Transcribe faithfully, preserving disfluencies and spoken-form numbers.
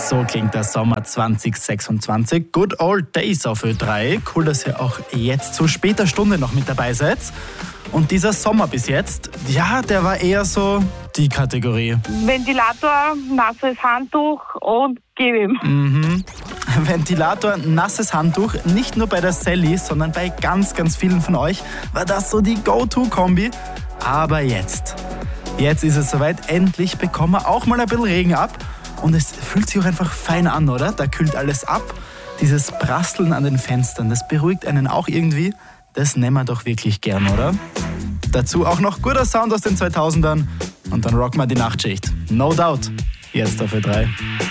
So klingt der Sommer zwanzig sechsundzwanzig. Good Old Days auf Ö drei. Cool, dass ihr auch jetzt zu später Stunde noch mit dabei seid. Und dieser Sommer bis jetzt, ja, der war eher so die Kategorie. Ventilator, nasses Handtuch und gib ihm. Mhm. Ventilator, nasses Handtuch, nicht nur bei der Sally, sondern bei ganz, ganz vielen von euch war das so die Go-To-Kombi. Aber jetzt, jetzt ist es soweit, endlich bekommen wir auch mal ein bisschen Regen ab. Und es fühlt sich auch einfach fein an, oder? Da kühlt alles ab. Dieses Prasseln an den Fenstern, das beruhigt einen auch irgendwie. Das nehmen wir doch wirklich gern, oder? Dazu auch noch guter Sound aus den zweitausendern. Und dann rocken wir die Nachtschicht. No doubt. Jetzt auf Ö drei.